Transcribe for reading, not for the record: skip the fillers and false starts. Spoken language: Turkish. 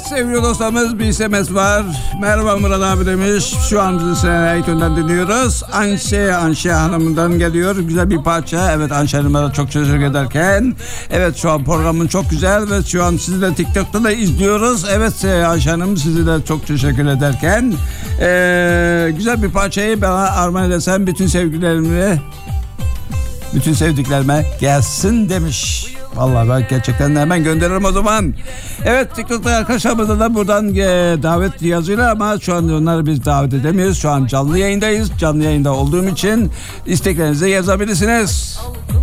sevgili dostlarımız bir SMS var. Merhaba Murat abi demiş. Şu an bizi Seneykön'den dinliyoruz. Anşe Hanım'dan geliyor. Güzel bir parça. Evet, Anşe Hanım'a da çok teşekkür ederken. Evet, şu an programın çok güzel ve şu an sizi de TikTok'ta da izliyoruz. Evet Anşe Hanım, sizi de çok teşekkür ederken. Güzel bir parçayı bana armağan edersen bütün sevdiklerime gelsin demiş. Vallahi ben gerçekten de hemen gönderirim o zaman. Evet, TikTok'ta arkadaşlarımıza da buradan davet yazıyorlar ama şu an onları biz davet edemiyoruz. Şu an canlı yayındayız. Canlı yayında olduğum için isteklerinizi yazabilirsiniz.